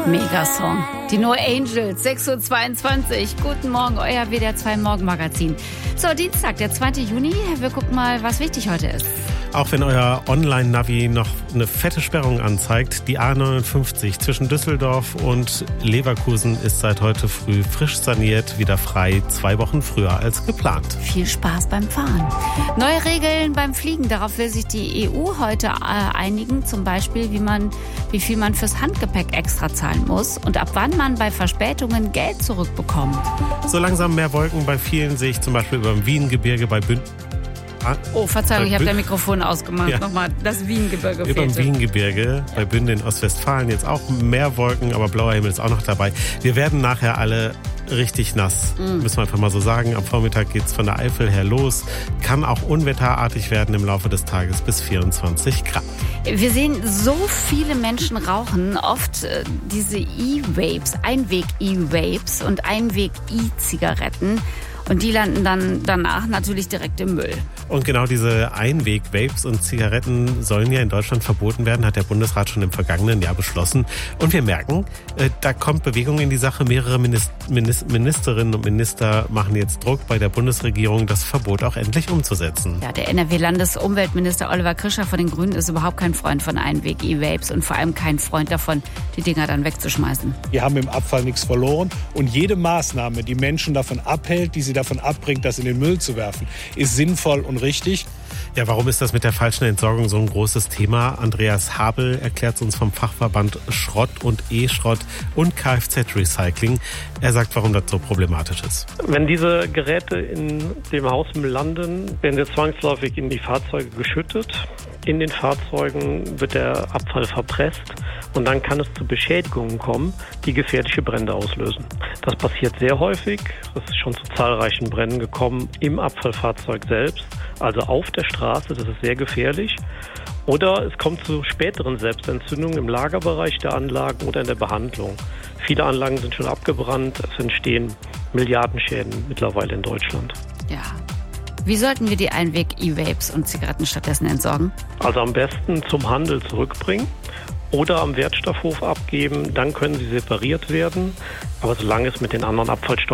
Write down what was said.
Megasong. Die No Angels, 6:22 Uhr. Guten Morgen, euer WDR 2 Morgenmagazin. So, Dienstag, der 2. Juni. Wir gucken mal, was wichtig heute ist. Auch wenn euer Online-Navi noch eine fette Sperrung anzeigt, die A59 zwischen Düsseldorf und Leverkusen ist seit heute früh frisch saniert, wieder frei, 2 Wochen früher als geplant. Viel Spaß beim Fahren. Neue Regeln beim Fliegen, darauf will sich die EU heute einigen. Zum Beispiel, wie viel man fürs Handgepäck extra zahlen muss und ab wann man bei Verspätungen Geld zurückbekommt. So langsam mehr Wolken bei vielen sehe ich zum Beispiel über dem Wiehengebirge bei Oh, Verzeihung, ich habe dein Mikrofon ausgemacht. Ja. Nochmal, das Wiehengebirge fehlte. Über dem Wiehengebirge bei Bünde in Ostwestfalen jetzt auch mehr Wolken, aber blauer Himmel ist auch noch dabei. Wir werden nachher alle richtig nass, müssen wir einfach mal so sagen. Am Vormittag geht's von der Eifel her los. Kann auch unwetterartig werden im Laufe des Tages bis 24 Grad. Wir sehen so viele Menschen rauchen, oft diese E-Vapes, Einweg-E-Vapes und Einweg-E-Zigaretten. Und die landen dann danach natürlich direkt im Müll. Und genau diese Einweg-Vapes und Zigaretten sollen ja in Deutschland verboten werden, hat der Bundesrat schon im vergangenen Jahr beschlossen. Und wir merken, da kommt Bewegung in die Sache. Mehrere Ministerinnen und Minister machen jetzt Druck bei der Bundesregierung, das Verbot auch endlich umzusetzen. Ja, der NRW-Landesumweltminister Oliver Krischer von den Grünen ist überhaupt kein Freund von Einweg-E-Vapes und vor allem kein Freund davon, die Dinger dann wegzuschmeißen. Wir haben im Abfall nichts verloren und jede Maßnahme, die Menschen davon abhält, die sie davon abbringt, das in den Müll zu werfen, ist sinnvoll und richtig. Ja, warum ist das mit der falschen Entsorgung so ein großes Thema? Andreas Habel erklärt es uns vom Fachverband Schrott und E-Schrott und Kfz-Recycling. Er sagt, warum das so problematisch ist. Wenn diese Geräte in dem Hausmüll landen, werden sie zwangsläufig in die Fahrzeuge geschüttet. In den Fahrzeugen wird der Abfall verpresst und dann kann es zu Beschädigungen kommen, die gefährliche Brände auslösen. Das passiert sehr häufig. Es ist schon zu zahlreichen Bränden gekommen im Abfallfahrzeug selbst, also auf der Straße. Das ist sehr gefährlich. Oder es kommt zu späteren Selbstentzündungen im Lagerbereich der Anlagen oder in der Behandlung. Viele Anlagen sind schon abgebrannt. Es entstehen Milliardenschäden mittlerweile in Deutschland. Ja. Wie sollten wir die Einweg-E-Vapes und Zigaretten stattdessen entsorgen? Also am besten zum Handel zurückbringen oder am Wertstoffhof abgeben. Dann können sie separiert werden. Aber solange es mit den anderen Abfallstoffen